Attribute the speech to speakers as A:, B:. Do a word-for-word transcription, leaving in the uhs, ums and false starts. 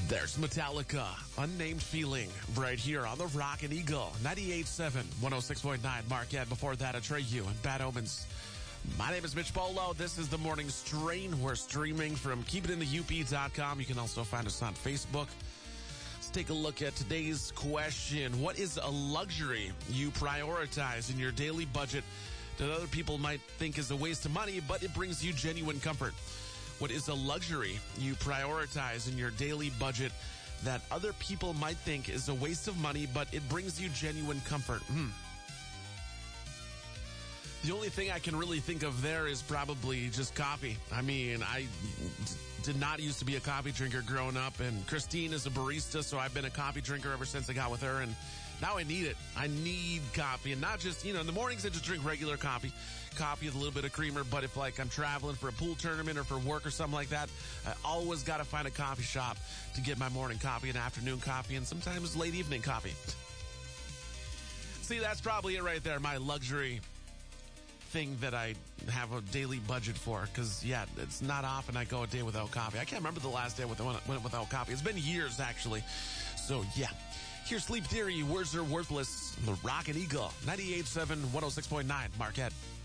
A: There's Metallica, Unnamed Feeling, right here on the Rockin' Eagle, ninety-eight point seven, one oh six point nine Marquette. Before that, Atreyu and Bad Omens. My name is Mitch Bolo. This is the Morning Strain. We're streaming from keep it in the U P dot com. You can also find us on Facebook. Let's take a look at today's question. What is a luxury you prioritize in your daily budget that other people might think is a waste of money, but it brings you genuine comfort? What is a luxury you prioritize in your daily budget that other people might think is a waste of money, but it brings you genuine comfort? Hmm. The only thing I can really think of there is probably just coffee. I mean, I did not used to be a coffee drinker growing up, and Christine is a barista, so I've been a coffee drinker ever since I got with her, and now I need it. I need coffee, and not just, you know, in the mornings I just drink regular coffee, coffee with a little bit of creamer, but if, like, I'm traveling for a pool tournament or for work or something like that, I always got to find a coffee shop to get my morning coffee and afternoon coffee, and sometimes late evening coffee. See, that's probably it right there, my luxury thing that I have a daily budget for, because yeah, it's not often I go a day without coffee. I can't remember the last day I went without coffee. It's been years, actually. So yeah, here's Sleep Theory, Words Are Worthless, the Rockin' Eagle, ninety-eight point seven, one oh six point nine Marquette.